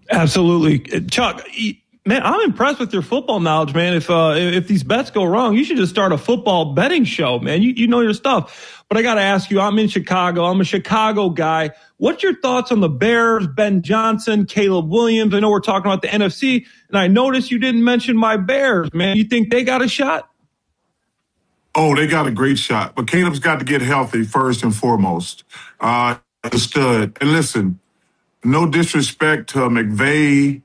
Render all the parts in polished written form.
Absolutely. Chuck, man, I'm impressed with your football knowledge, man. If these bets go wrong, you should just start a football betting show, man. You know your stuff. But I got to ask you, I'm in Chicago. I'm a Chicago guy. What's your thoughts on the Bears, Ben Johnson, Caleb Williams? I know we're talking about the NFC, and I noticed you didn't mention my Bears, man. You think they got a shot? Oh, they got a great shot. But Caleb's got to get healthy first and foremost. Understood. And listen, no disrespect to McVay,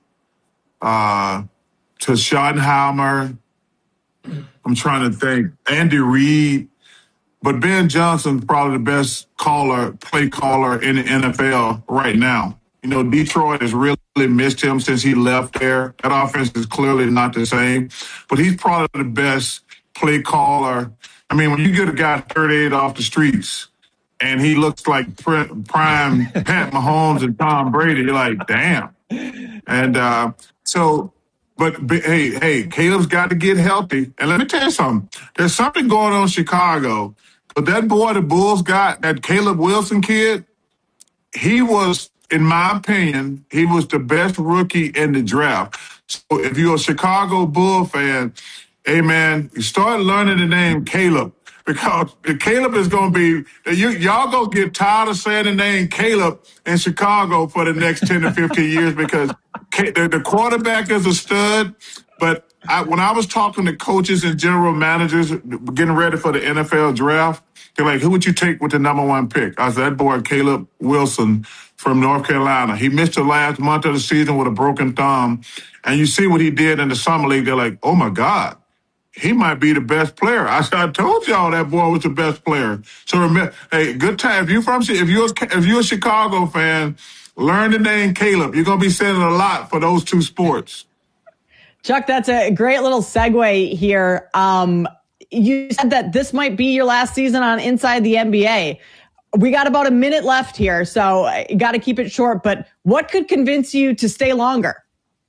to Schottenheimer. I'm trying to think. Andy Reid. But Ben Johnson's probably the best play caller in the NFL right now. You know, Detroit has really missed him since he left there. That offense is clearly not the same. But he's probably the best play caller. I mean, when you get a guy 38 off the streets and he looks like prime Pat Mahomes and Tom Brady, you're like, damn. And but hey, Caleb's got to get healthy. And let me tell you something. There's something going on in Chicago. But that boy the Bulls got, that Caleb Wilson kid, he was, in my opinion, he was the best rookie in the draft. So if you're a Chicago Bull fan, hey, man, you start learning the name Caleb. Because Caleb is going to be, y'all going to get tired of saying the name Caleb in Chicago for the next 10 to 15 years because the quarterback is a stud. But when I was talking to coaches and general managers getting ready for the NFL draft, they're like, who would you take with the number one pick? I said, that boy, Caleb Wilson from North Carolina. He missed the last month of the season with a broken thumb. And you see what he did in the summer league. They're like, oh, my God. He might be the best player. I told y'all that boy was the best player. So remember, hey, good time. If you're a Chicago fan, learn the name Caleb. You're gonna be saying a lot for those two sports. Chuck, that's a great little segue here. You said that this might be your last season on Inside the NBA. We got about a minute left here, so you got to keep it short. But what could convince you to stay longer?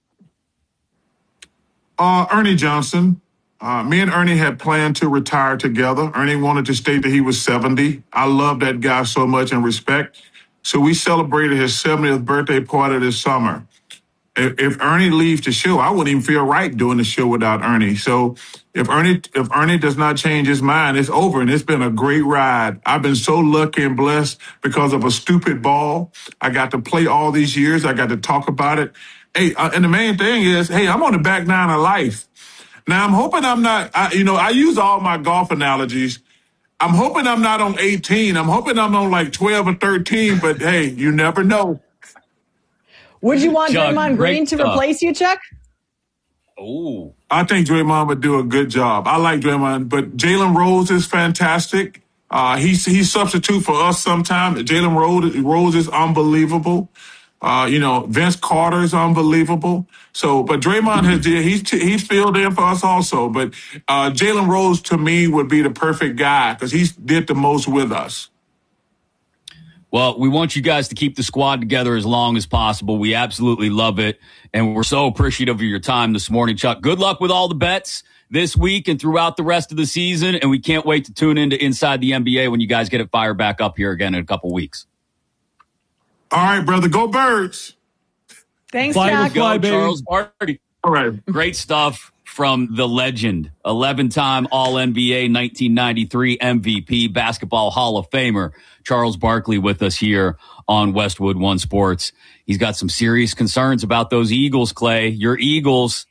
Ernie Johnson. Me and Ernie had planned to retire together. Ernie wanted to stay till he was 70. I love that guy so much and respect. So we celebrated his 70th birthday party this summer. If Ernie leaves the show, I wouldn't even feel right doing the show without Ernie. So if Ernie does not change his mind, it's over. And it's been a great ride. I've been so lucky and blessed because of a stupid ball. I got to play all these years. I got to talk about it. Hey, and the main thing is, hey, I'm on the back nine of life. Now, I'm hoping I'm not, I use all my golf analogies. I'm hoping I'm not on 18. I'm hoping I'm on like 12 or 13, but hey, you never know. Would you want Draymond Green to replace you, Chuck? Oh, I think Draymond would do a good job. I like Draymond, but Jalen Rose is fantastic. He's substitute for us sometimes. Jalen Rose is unbelievable. Vince Carter is unbelievable. So, but Draymond he's filled in for us also. But Jalen Rose to me would be the perfect guy because he's did the most with us. Well, we want you guys to keep the squad together as long as possible. We absolutely love it, and we're so appreciative of your time this morning, Chuck. Good luck with all the bets this week and throughout the rest of the season, and we can't wait to tune into Inside the NBA when you guys get it fired back up here again in a couple weeks. All right, brother. Go Birds. Thanks, Chuck. Jack. Go, Charles Barkley. All right. Great stuff from the legend, 11-time All-NBA, 1993 MVP, Basketball Hall of Famer, Charles Barkley with us here on Westwood One Sports. He's got some serious concerns about those Eagles, Clay. Your Eagles.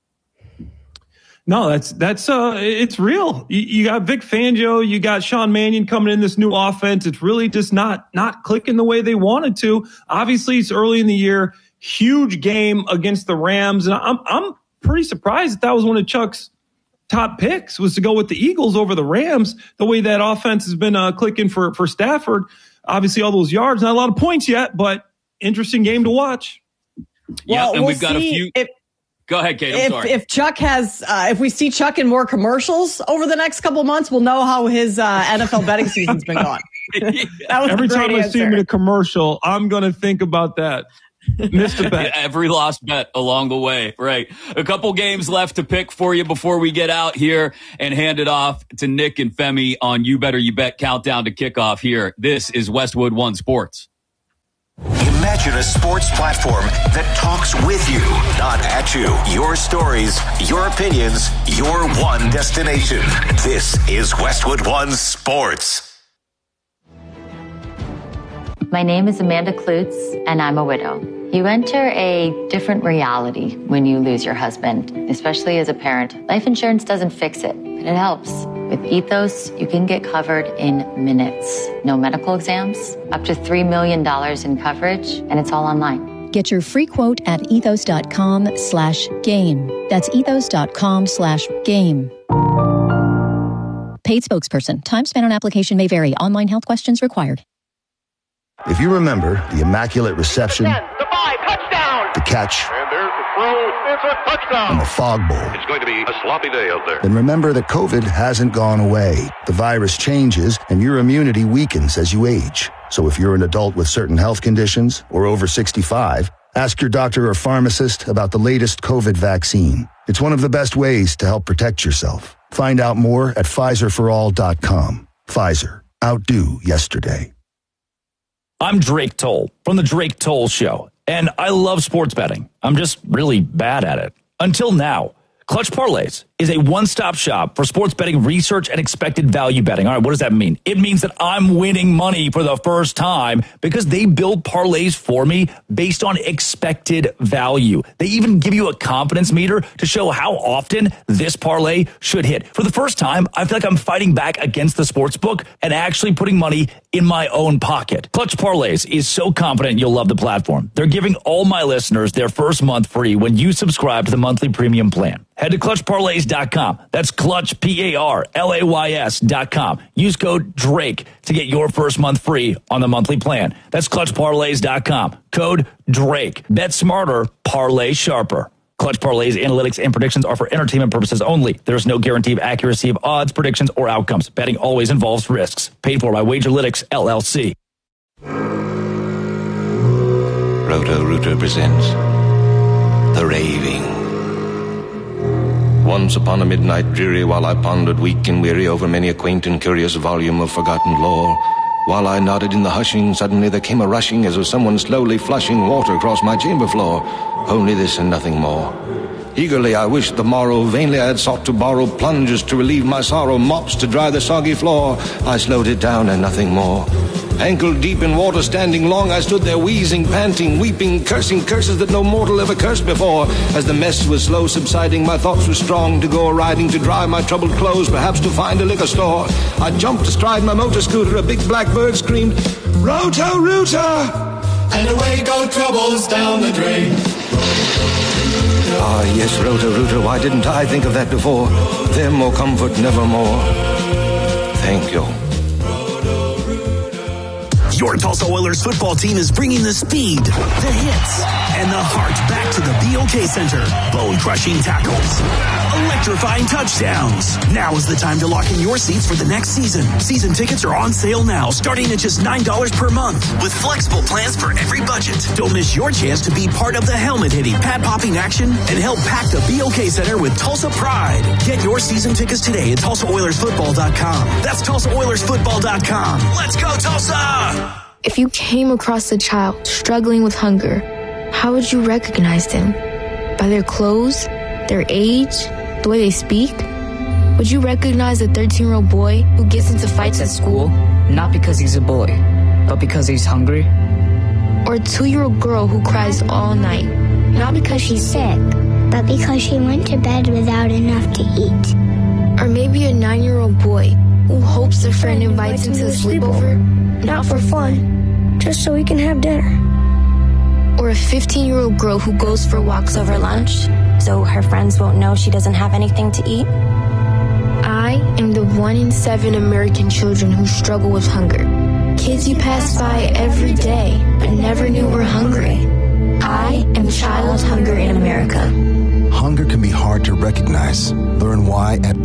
No, that's it's real. You got Vic Fangio, you got Sean Mannion coming in this new offense. It's really just not clicking the way they wanted to. Obviously, it's early in the year. Huge game against the Rams, and I'm pretty surprised that was one of Chuck's top picks was to go with the Eagles over the Rams. The way that offense has been clicking for Stafford. Obviously, all those yards, not a lot of points yet, but interesting game to watch. Yeah, well, and we've got a few. Go ahead, Kate. I'm sorry. If Chuck if we see Chuck in more commercials over the next couple of months, we'll know how his NFL betting season's been going. Every time I see him in a commercial, I'm going to think about that. Missed a bet. Every lost bet along the way. Right. A couple games left to pick for you before we get out here and hand it off to Nick and Femi on You Better You Bet countdown to kickoff here. This is Westwood One Sports. Imagine a sports platform that talks with you, not at you. Your stories, your opinions, your one destination. This is Westwood One Sports. My name is Amanda Klutz, and I'm a widow. You enter a different reality when you lose your husband, especially as a parent. Life insurance doesn't fix it, but it helps. With Ethos, you can get covered in minutes. No medical exams, up to $3 million in coverage, and it's all online. Get your free quote at ethos.com/game. That's ethos.com/game. Paid spokesperson. Time spent on application may vary. Online health questions required. If you remember the Immaculate Reception, the 5, touchdown! The catch, and there's the throw, it's a touchdown! And the Fog Bowl, it's going to be a sloppy day out there. Then remember that COVID hasn't gone away. The virus changes, and your immunity weakens as you age. So if you're an adult with certain health conditions or over 65, ask your doctor or pharmacist about the latest COVID vaccine. It's one of the best ways to help protect yourself. Find out more at PfizerForAll.com. Pfizer. Outdo yesterday. I'm Drake Toll from The Drake Toll Show, and I love sports betting. I'm just really bad at it. Until now. Clutch Parlays is a one-stop shop for sports betting research and expected value betting. All right, what does that mean? It means that I'm winning money for the first time because they build parlays for me based on expected value. They even give you a confidence meter to show how often this parlay should hit. For the first time, I feel like I'm fighting back against the sports book and actually putting money in my own pocket. Clutch Parlays is so confident you'll love the platform. They're giving all my listeners their first month free when you subscribe to the monthly premium plan. Head to ClutchParlays.com. That's Clutch, PARLAYS.com. Use code DRAKE to get your first month free on the monthly plan. That's ClutchParlays.com. Code DRAKE. Bet smarter, parlay sharper. Clutch Parlays, analytics, and predictions are for entertainment purposes only. There is no guarantee of accuracy of odds, predictions, or outcomes. Betting always involves risks. Paid for by Wagerlytics, LLC. Roto-Rooter presents The Raving. Once upon a midnight dreary, while I pondered weak and weary over many a quaint and curious volume of forgotten lore, while I nodded in the hushing, suddenly there came a rushing as of someone slowly flushing water across my chamber floor. Only this and nothing more. Eagerly I wished the morrow, vainly I had sought to borrow plungers to relieve my sorrow, mops to dry the soggy floor. I slowed it down and nothing more. Ankle deep in water, standing long, I stood there wheezing, panting, weeping, cursing curses that no mortal ever cursed before. As the mess was slow subsiding, my thoughts were strong to go a-riding, to dry my troubled clothes, perhaps to find a liquor store. I jumped astride my motor scooter, a big black bird screamed, Roto-Rooter! And away go troubles down the drain. Ah, yes, Roto-Rooter, why didn't I think of that before? Them or comfort nevermore. Thank you. Your Tulsa Oilers football team is bringing the speed, the hits, and the heart back to the BOK Center. Bone-crushing tackles, electrifying touchdowns. Now is the time to lock in your seats for the next season. Season tickets are on sale now, starting at just $9 per month, with flexible plans for every budget. Don't miss your chance to be part of the helmet-hitting, pad-popping action and help pack the BOK Center with Tulsa pride. Get your season tickets today at TulsaOilersFootball.com. That's TulsaOilersFootball.com. Let's go, Tulsa! If you came across a child struggling with hunger, how would you recognize them? By their clothes, their age, the way they speak? Would you recognize a 13-year-old boy who gets into fights at school? Not because he's a boy, but because he's hungry? Or a 2-year-old girl who cries all night? Not because she's sick, but because she went to bed without enough to eat. Or maybe a 9-year-old boy who hopes a friend invites him to a sleepover? Not for fun, just so we can have dinner. Or a 15-year-old girl who goes for walks over lunch, so her friends won't know she doesn't have anything to eat. I am the 1 in 7 American children who struggle with hunger. Kids you pass by every day, but never knew were hungry. I am child hunger in America. Hunger can be hard to recognize. Learn why at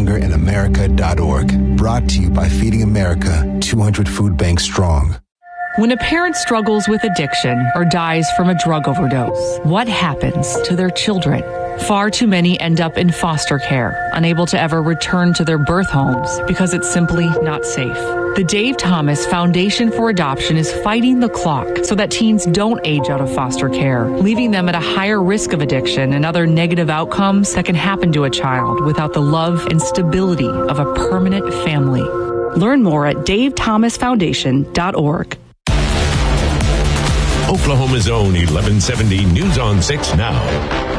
IamHungerInAmerica.org. Brought to you by Feeding America, 200 food banks strong. When a parent struggles with addiction or dies from a drug overdose, what happens to their children? Far too many end up in foster care, unable to ever return to their birth homes because it's simply not safe. The Dave Thomas Foundation for Adoption is fighting the clock so that teens don't age out of foster care, leaving them at a higher risk of addiction and other negative outcomes that can happen to a child without the love and stability of a permanent family. Learn more at davethomasfoundation.org. Oklahoma's own 1170 News on 6 now.